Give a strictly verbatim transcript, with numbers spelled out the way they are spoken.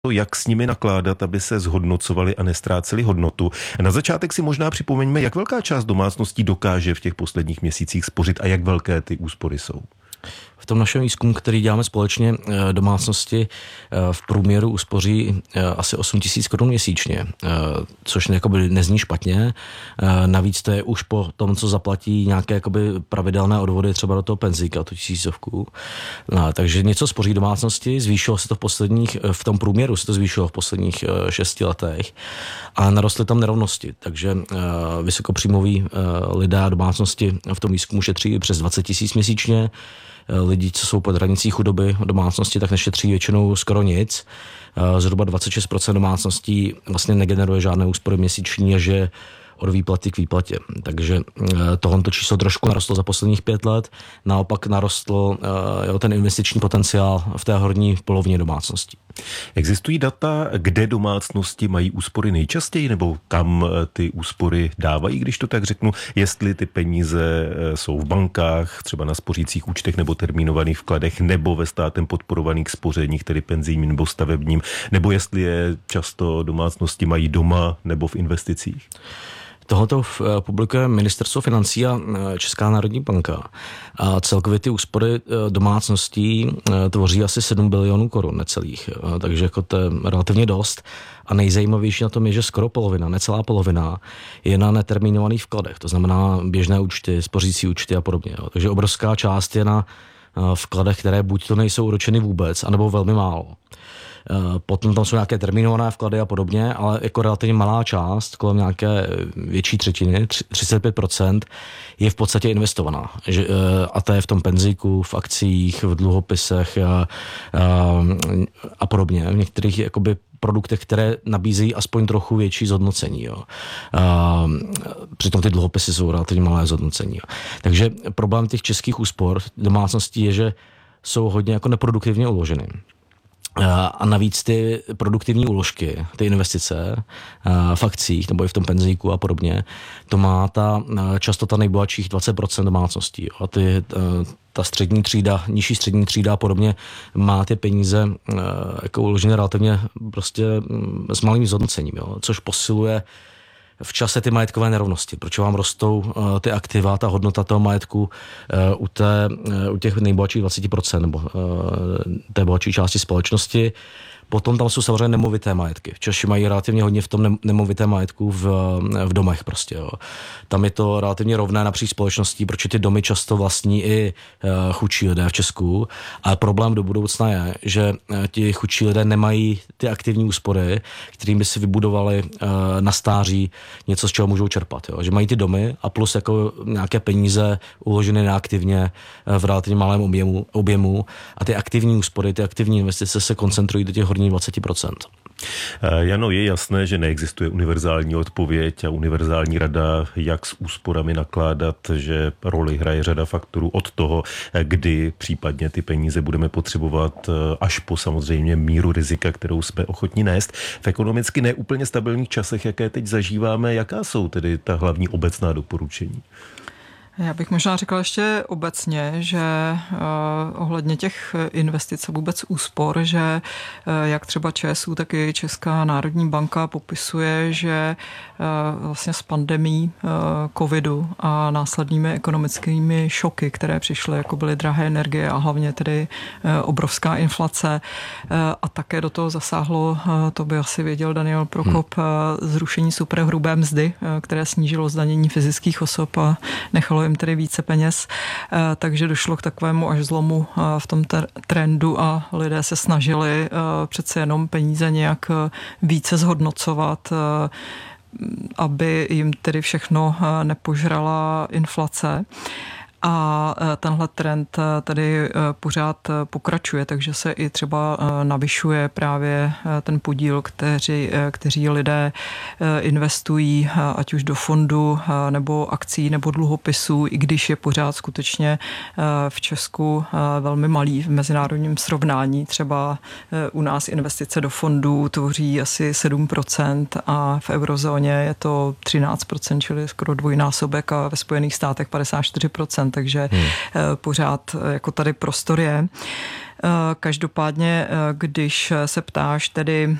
jak s nimi nakládat, aby se zhodnocovaly a nestrácely hodnotu. Na začátek si možná připomeňme, jak velká část domácností dokáže v těch posledních měsících spořit a jak velké ty úspory jsou. V tom našem výzkumu, který děláme společně, domácnosti v průměru uspoří asi osm tisíc korun měsíčně, což jakoby nezní špatně. Navíc to je už po tom, co zaplatí nějaké jakoby pravidelné odvody třeba do toho penzíka, tu tisícovku. No, takže něco spoří domácnosti, zvýšilo se to v posledních, v tom průměru se to zvýšilo v posledních šesti letech a narostly tam nerovnosti. Takže vysokopříjmoví lidé a domácnosti v tom výzkumu šetří přes dvacet tisíc měsíčně. Lidi, co jsou pod hranicí chudoby domácnosti, tak nešetří většinou skoro nic. Zhruba dvacet šest procent domácností vlastně negeneruje žádné úspory měsíční a že od výplaty k výplatě. Takže tohoto číslo trošku narostlo za posledních pět let. Naopak narostl jo, ten investiční potenciál v té horní polovině domácností. Existují data, kde domácnosti mají úspory nejčastěji, nebo kam ty úspory dávají, když to tak řeknu, jestli ty peníze jsou v bankách, třeba na spořících účtech nebo termínovaných vkladech, nebo ve státem podporovaných spořeních, tedy penzijním nebo stavebním, nebo jestli je často domácnosti mají doma nebo v investicích? Tohoto publikuje Ministerstvo financí a Česká národní banka. A celkově ty úspory domácností tvoří asi sedm bilionů korun necelých. Takže jako to je relativně dost. A nejzajímavější na tom je, že skoro polovina, necelá polovina, je na netermínovaných vkladech. To znamená běžné účty, spořící účty a podobně. Takže obrovská část je na vkladech, které buď to nejsou úročeny vůbec, anebo velmi málo. Potom tam jsou nějaké termínované vklady a podobně, ale jako relativně malá část, kolem nějaké větší třetiny, třicet pět procent, je v podstatě investovaná. A to je v tom penzíku, v akcích, v dluhopisech a, a, a podobně. V některých jakoby produktech, které nabízejí aspoň trochu větší zhodnocení. Jo. A, přitom ty dluhopisy jsou relativně malé zhodnocení. Jo. Takže problém těch českých úspor domácností je, že jsou hodně jako neproduktivně uloženy. A navíc ty produktivní úložky, ty investice v akcích nebo i v tom penzíku a podobně, to má ta často ta nejbohatších dvacet procent domácností. A ty, ta střední třída, nižší střední třída a podobně má ty peníze jako uložené relativně prostě s malým zhodnocením, jo, což posiluje v čase ty majetkové nerovnosti, proč vám rostou uh, ty aktiva, ta hodnota toho majetku uh, u, té, uh, u těch nejbohatších dvacet procent nebo uh, té bohatší části společnosti. Potom tam jsou samozřejmě nemovité majetky. Češi mají relativně hodně v tom nemovité majetku v, v domech prostě. Jo. Tam je to relativně rovné napříč společností, protože ty domy často vlastní i uh, chudší lidé v Česku. Ale problém do budoucna je, že uh, ti chudší lidé nemají ty aktivní úspory, kterým by si vybudovali uh, na stáří něco, z čeho můžou čerpat. Jo. Že mají ty domy a plus jako nějaké peníze uložené neaktivně uh, v relativně malém objemu, objemu a ty aktivní úspory, ty aktivní investice se koncentrují do těch horních dvacet procent. Jano, je jasné, že neexistuje univerzální odpověď a univerzální rada, jak s úsporami nakládat, že roli hraje řada faktorů od toho, kdy případně ty peníze budeme potřebovat, až po samozřejmě míru rizika, kterou jsme ochotni nést. V ekonomicky neúplně stabilních časech, jaké teď zažíváme, jaká jsou tedy ta hlavní obecná doporučení? Já bych možná řekla ještě obecně, že uh, ohledně těch investic a vůbec úspor, že uh, jak třeba ČSÚ, tak i Česká národní banka popisuje, že uh, vlastně s pandemií uh, covidu a následnými ekonomickými šoky, které přišly, jako byly drahé energie a hlavně tedy uh, obrovská inflace uh, a také do toho zasáhlo, uh, to by asi věděl Daniel Prokop, hmm. uh, zrušení superhrubé mzdy, uh, které snížilo zdanění fyzických osob a nechalo jim tedy více peněz, takže došlo k takovému až zlomu v tom trendu a lidé se snažili přece jenom peníze nějak více zhodnocovat, aby jim tedy všechno nepožrala inflace. A tenhle trend tady pořád pokračuje, takže se i třeba navyšuje právě ten podíl, kteří, kteří lidé investují ať už do fondu nebo akcí nebo dluhopisů, i když je pořád skutečně v Česku velmi malý v mezinárodním srovnání. Třeba u nás investice do fondů tvoří asi sedm procent a v eurozóně je to třináct procent, čili skoro dvojnásobek a ve Spojených státech padesát čtyři procent. Takže hmm. pořád jako tady prostor je. Každopádně, když se ptáš tedy